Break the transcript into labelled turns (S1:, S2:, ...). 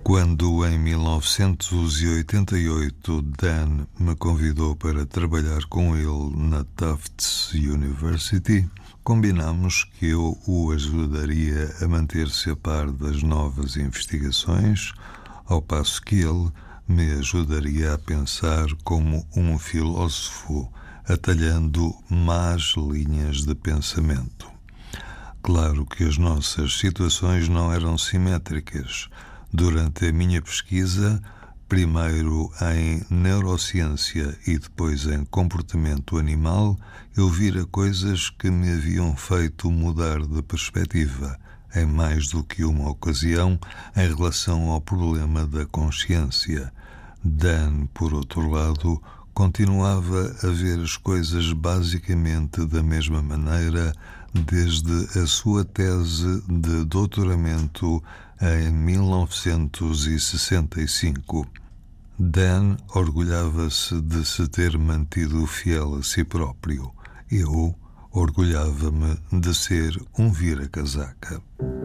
S1: Quando, em 1988, Dan me convidou para trabalhar com ele na Tufts University, combinamos que eu o ajudaria a manter-se a par das novas investigações, ao passo que ele me ajudaria a pensar como um filósofo, atalhando más linhas de pensamento. Claro que as nossas situações não eram simétricas. Durante a minha pesquisa, primeiro em neurociência e depois em comportamento animal, eu vira coisas que me haviam feito mudar de perspectiva, em mais do que uma ocasião, em relação ao problema da consciência. Dan, por outro lado, continuava a ver as coisas basicamente da mesma maneira desde a sua tese de doutoramento em 1965. Dan orgulhava-se de se ter mantido fiel a si próprio. Eu orgulhava-me de ser um vira-casaca.